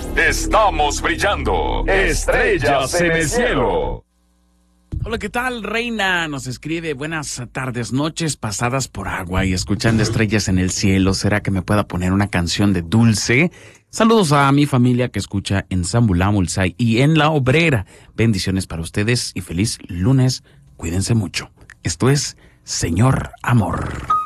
Estamos brillando. Estrellas en el cielo. Hola, ¿qué tal, Reina? Nos escribe: buenas tardes, noches pasadas por agua y escuchando estrellas en el cielo. ¿Será que me pueda poner una canción de Dulce? Saludos a mi familia que escucha en Zambulá, Mulsay y en La Obrera. Bendiciones para ustedes y feliz lunes. Cuídense mucho. Esto es Señor Amor.